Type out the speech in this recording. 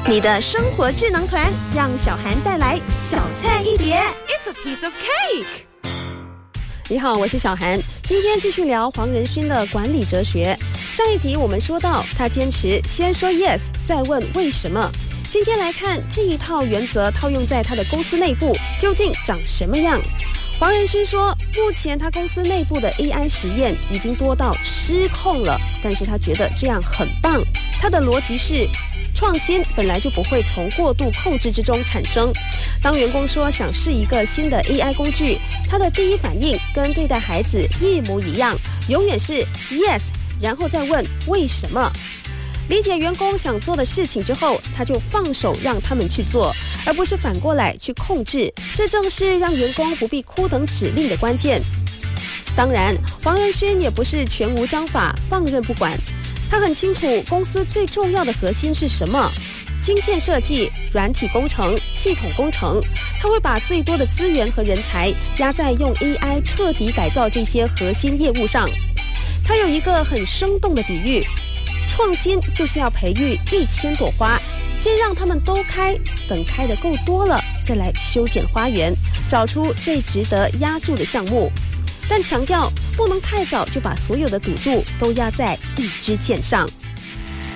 你的生活智囊团，让小涵带来小菜一碟。 It's a piece of cake。 你好，我是小涵。今天继续聊黄仁勋的管理哲学。上一集我们说到，他坚持先说 yes， 再问为什么。今天来看这一套原则套用在他的公司内部究竟长什么样。黄仁勋说，目前他公司内部的 AI 实验已经多到失控了，但是他觉得这样很棒。他的逻辑是，创新本来就不会从过度控制之中产生。当员工说想试一个新的 AI 工具，他的第一反应跟对待孩子一模一样，永远是 yes， 然后再问为什么。理解员工想做的事情之后，他就放手让他们去做，而不是反过来去控制。这正是让员工不必哭等指令的关键。当然，黄仁勋也不是全无章法，放任不管。他很清楚公司最重要的核心是什么，晶片设计、软体工程、系统工程。他会把最多的资源和人才压在用 AI 彻底改造这些核心业务上。他有一个很生动的比喻，创新就是要培育1000朵花，先让它们都开，等开得够多了，再来修剪花园，找出最值得压住的项目。但强调不能太早就把所有的赌注都压在一支箭上。